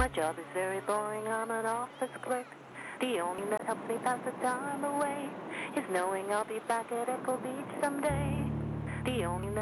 My job is very boring, I'm an office clerk. The only thing that helps me pass the time away is knowing I'll be back at Echo Beach someday. The only thing that